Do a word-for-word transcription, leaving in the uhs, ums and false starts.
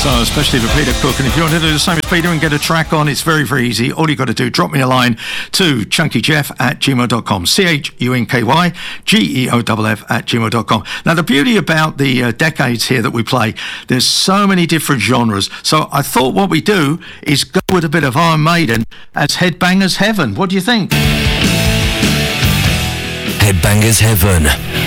So, especially for Peter Cook. And if you want to do the same as Peter and get a track on, it's very, very easy. All you got to do, drop me a line to chunkyjeff at gmail dot com. C H U N K Y G E O F F at gmail dot com. Now, the beauty about the uh, decades here that we play, there's so many different genres. So I thought what we do is go with a bit of Iron Maiden as Headbangers Heaven. What do you think? Headbangers Heaven.